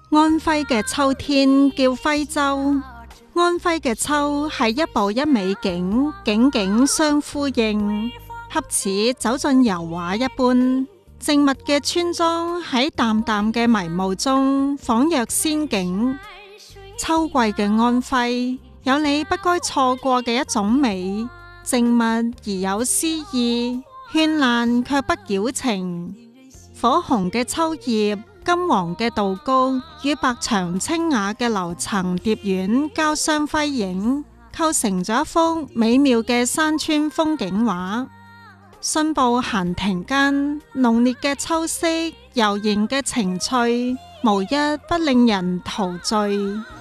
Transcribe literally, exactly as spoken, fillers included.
安徽嘅秋天叫徽州，安徽嘅秋係一步一美景，景景相呼應，恰似走進油畫一般。靜謐嘅村莊喺淡淡嘅迷霧中，仿若仙境。秋季嘅安徽有你不該錯過嘅一種美，靜謐而有詩意，絢爛卻不矯情。火紅嘅秋葉，金黃嘅稻谷與白牆青瓦嘅樓層疊院交相輝映，構成咗一幅美妙嘅山川風景畫。信步閒庭間，濃烈嘅秋色，悠然嘅情趣，無一不令人陶醉。